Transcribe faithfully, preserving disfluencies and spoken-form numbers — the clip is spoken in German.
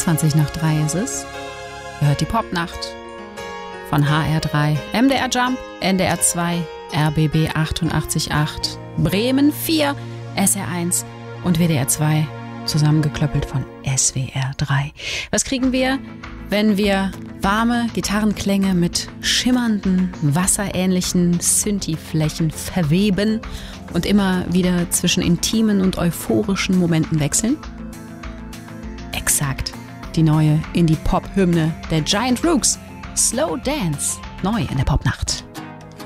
einundzwanzig nach drei ist es. Ihr hört die Popnacht von H R drei, M D R Jump, N D R zwei, R B B achtundachtzig Komma acht, Bremen vier, S R eins und W D R zwei, zusammengeklöppelt von S W R drei. Was kriegen wir, wenn wir warme Gitarrenklänge mit schimmernden, wasserähnlichen Synthi-Flächen verweben und immer wieder zwischen intimen und euphorischen Momenten wechseln? Exakt, die neue Indie-Pop-Hymne der Giant Rooks, Slow Dance, neu in der Popnacht.